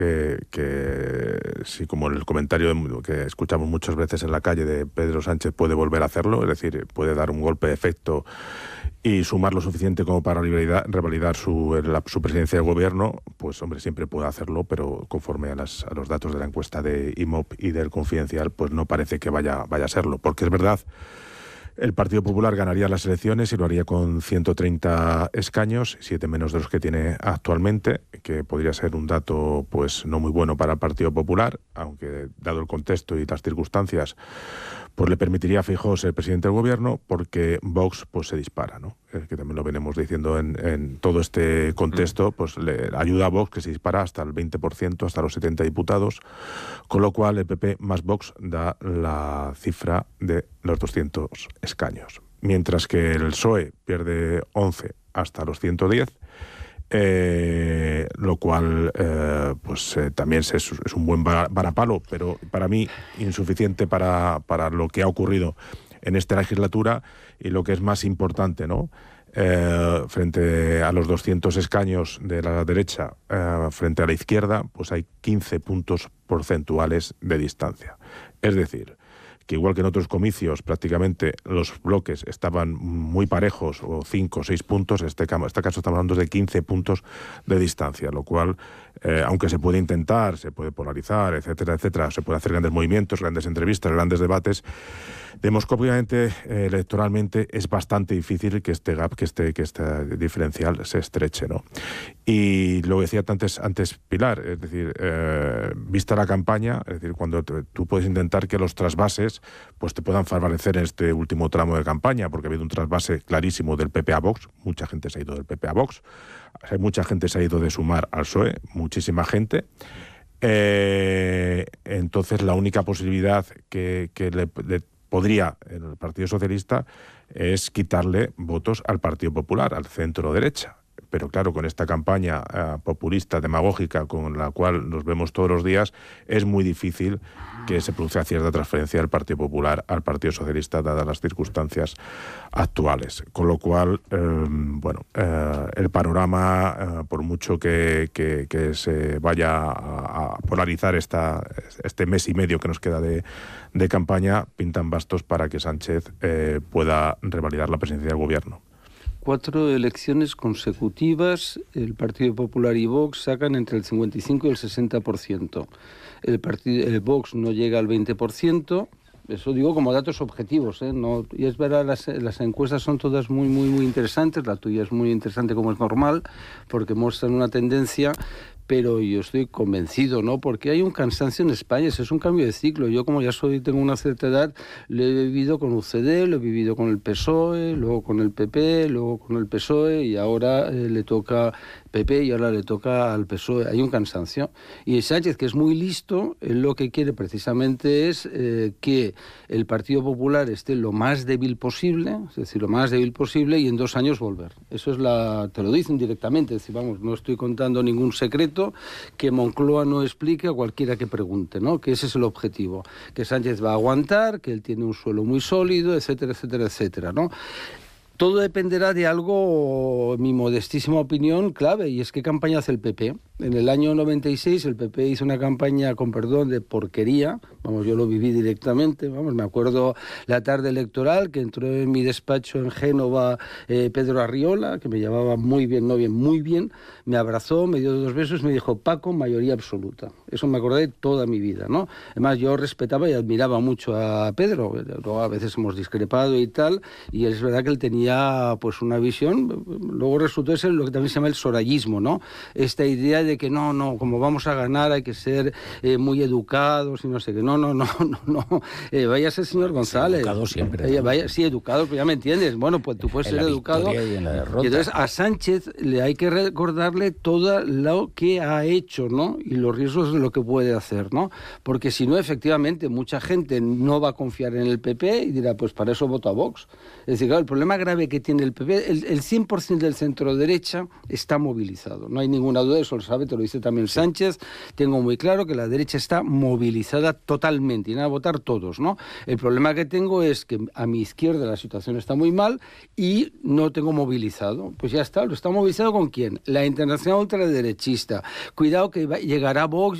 sí, como el comentario que escuchamos muchas veces en la calle de Pedro Sánchez puede volver a hacerlo, es decir, puede dar un golpe de efecto y sumar lo suficiente como para revalidar su presidencia de gobierno, pues hombre, siempre puede hacerlo, pero conforme a los datos de la encuesta de IMOP y del Confidencial, pues no parece que vaya a serlo, porque es verdad. El Partido Popular ganaría las elecciones y lo haría con 130 escaños, 7 menos de los que tiene actualmente, que podría ser un dato pues no muy bueno para el Partido Popular, aunque dado el contexto y las circunstancias, pues le permitiría a Feijóo ser presidente del gobierno, porque Vox pues se dispara, ¿no? Que también lo venimos diciendo en todo este contexto, pues le ayuda a Vox, que se dispara hasta el 20%, hasta los 70 diputados, con lo cual el PP más Vox da la cifra de los 200 escaños. Mientras que el PSOE pierde 11 hasta los 110, lo cual también es un buen varapalo, pero para mí insuficiente para lo que ha ocurrido en esta legislatura y lo que es más importante, ¿no? Frente a los 200 escaños de la derecha, frente a la izquierda, pues hay 15 puntos porcentuales de distancia. Es decir, que igual que en otros comicios prácticamente los bloques estaban muy parejos, o 5 o 6 puntos, en este caso estamos hablando de 15 puntos de distancia, lo cual, aunque se puede intentar, se puede polarizar, etcétera, etcétera, se puede hacer grandes movimientos, grandes entrevistas, grandes debates, demoscópicamente, electoralmente, es bastante difícil que este gap, que este diferencial se estreche, ¿no? Y lo decía antes Pilar, es decir, vista la campaña, es decir, cuando tú puedes intentar que los trasvases pues te puedan favorecer en este último tramo de campaña, porque ha habido un trasvase clarísimo del PP a Vox, mucha gente se ha ido del PP a Vox, mucha gente se ha ido de Sumar al PSOE, muchísima gente. Entonces la única posibilidad que le podría el Partido Socialista es quitarle votos al Partido Popular, al centro derecha. Pero claro, con esta campaña populista, demagógica, con la cual nos vemos todos los días, es muy difícil que se produzca cierta transferencia del Partido Popular al Partido Socialista, dadas las circunstancias actuales. Con lo cual, el panorama, por mucho que se vaya a polarizar este mes y medio que nos queda de campaña, pintan bastos para que Sánchez pueda revalidar la presidencia del gobierno. 4 elecciones consecutivas, el Partido Popular y Vox sacan entre el 55 y el 60%. El Vox no llega al 20%, eso digo como datos objetivos, ¿eh? No, y es verdad, las encuestas son todas muy, muy, muy interesantes, la tuya es muy interesante como es normal, porque muestran una tendencia, pero yo estoy convencido, ¿no? Porque hay un cansancio en España, es un cambio de ciclo. Yo, como ya tengo una cierta edad, lo he vivido con UCD, lo he vivido con el PSOE, luego con el PP, luego con el PSOE, y ahora le toca PP y ahora le toca al PSOE. Hay un cansancio. Y Sánchez, que es muy listo, él lo que quiere precisamente es que el Partido Popular esté lo más débil posible, es decir, lo más débil posible, y en 2 años volver. Eso es te lo dicen directamente, es decir, vamos, no estoy contando ningún secreto que Moncloa no explique a cualquiera que pregunte, ¿no? Que ese es el objetivo, que Sánchez va a aguantar, que él tiene un suelo muy sólido, etcétera, etcétera, etcétera, ¿no? Todo dependerá de algo, en mi modestísima opinión, clave, y es qué campaña hace el PP. En el año 96 el PP hizo una campaña, con perdón, de porquería. Vamos, yo lo viví directamente. Vamos, me acuerdo la tarde electoral que entró en mi despacho en Génova Pedro Arriola, que me llevaba muy bien, no bien, muy bien. Me abrazó, me dio 2 besos y me dijo: Paco, mayoría absoluta. Eso me acordé toda mi vida, ¿no? Además, yo respetaba y admiraba mucho a Pedro. Luego a veces hemos discrepado y tal, y es verdad que él tenía pues una visión. Luego resultó ser lo que también se llama el sorayismo, ¿no? Esta idea de que no, como vamos a ganar hay que ser muy educados y no sé qué. No. Váyase, señor González. Educado siempre. Vaya, sí, educado, pero ya me entiendes. Bueno, pues tú puedes ser educado. Y en la derrota. Y entonces a Sánchez le hay que recordarle todo lo que ha hecho, ¿no? Y los riesgos de lo que puede hacer, ¿no? Porque si no, efectivamente, mucha gente no va a confiar en el PP y dirá, pues para eso voto a Vox. Es decir, claro, el problema grave que tiene el PP, el 100% del centro derecha está movilizado. No hay ninguna duda, eso lo sabe sabe, te lo dice también Sánchez, tengo muy claro que la derecha está movilizada totalmente y van a votar todos, ¿no? El problema que tengo es que a mi izquierda la situación está muy mal y no tengo movilizado. Pues ya está, ¿lo está movilizado con quién? La internacional ultraderechista. Cuidado que llegará Vox